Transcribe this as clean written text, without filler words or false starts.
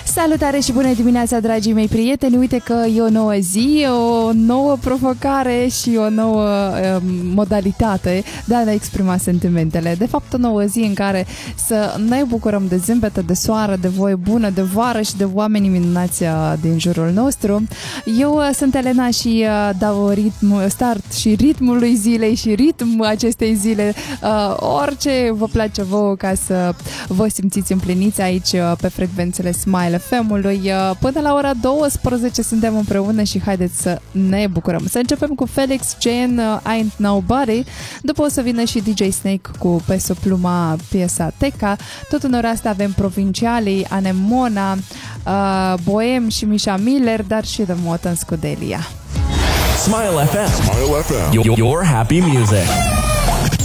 Salutare și bună dimineața, dragii mei prieteni! Uite că e o nouă zi, o nouă provocare și o nouă modalitate de a ne exprima sentimentele. De fapt, o nouă zi în care să ne bucurăm de zâmbete, de soare, de voie bună, de vară și de oamenii minunați din jurul nostru. Eu sunt Elena și dau start și ritmului zilei și ritmul acestei zile, orice vă place vouă, ca să vă simțiți împliniți aici pe frecvențele Smile FM-ului. Până la ora 12 suntem împreună și haideți să ne bucurăm. Să începem cu Felix Jane, Ain't Nobody, după o să vină și DJ Snake cu Peso Pluma, piesa Teca. Tot în ora asta avem Provincialii, Anemona, Bohem și Misha Miller, dar și The Motan Scudelia. Smile FM. Smile FM. Your happy music.